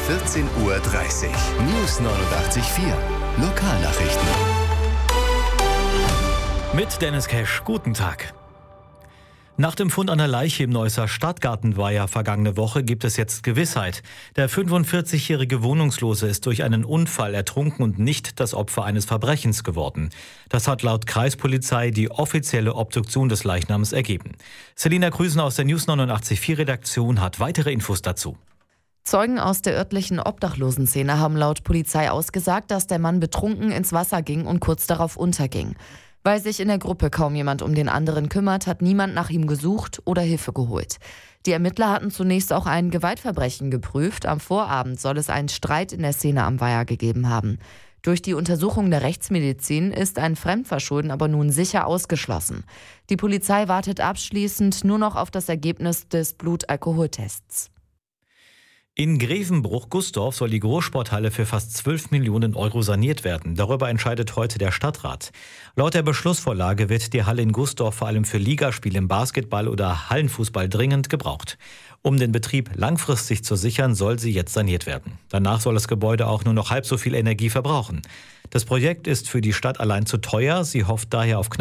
14:30 Uhr. News 89.4. Lokalnachrichten. Mit Dennis Kesch, guten Tag. Nach dem Fund einer Leiche im Neusser Stadtgartenweiher vergangene Woche gibt es jetzt Gewissheit. Der 45-jährige Wohnungslose ist durch einen Unfall ertrunken und nicht das Opfer eines Verbrechens geworden. Das hat laut Kreispolizei die offizielle Obduktion des Leichnams ergeben. Selina Krüsen aus der News 89.4 Redaktion hat weitere Infos dazu. Zeugen aus der örtlichen Obdachlosenszene haben laut Polizei ausgesagt, dass der Mann betrunken ins Wasser ging und kurz darauf unterging. Weil sich in der Gruppe kaum jemand um den anderen kümmert, hat niemand nach ihm gesucht oder Hilfe geholt. Die Ermittler hatten zunächst auch ein Gewaltverbrechen geprüft. Am Vorabend soll es einen Streit in der Szene am Weiher gegeben haben. Durch die Untersuchung der Rechtsmedizin ist ein Fremdverschulden aber nun sicher ausgeschlossen. Die Polizei wartet abschließend nur noch auf das Ergebnis des Blutalkoholtests. In Grevenbruch-Gustorf soll die Großsporthalle für fast 12 Millionen Euro saniert werden. Darüber entscheidet heute der Stadtrat. Laut der Beschlussvorlage wird die Halle in Gustorf vor allem für Ligaspiele im Basketball oder Hallenfußball dringend gebraucht. Um den Betrieb langfristig zu sichern, soll sie jetzt saniert werden. Danach soll das Gebäude auch nur noch halb so viel Energie verbrauchen. Das Projekt ist für die Stadt allein zu teuer. Sie hofft daher auf knapp